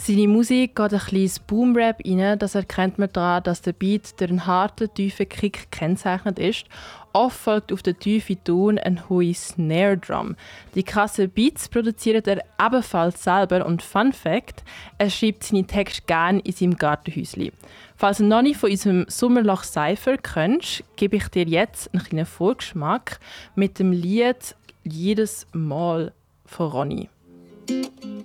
Seine Musik geht ein kleines Boom-Rap rein, das erkennt man daran, dass der Beat durch einen harten, tiefen Kick gekennzeichnet ist. Oft folgt auf den tiefen Ton ein hohe Snare-Drum. Die krassen Beats produziert er ebenfalls selber und Fun Fact: er schreibt seine Texte gerne in seinem Gartenhäuschen. Falls du noch nicht von unserem Sommerloch Cypher kennst, gebe ich dir jetzt einen kleinen Vorgeschmack mit dem Lied «Jedes Mal» von Ronny.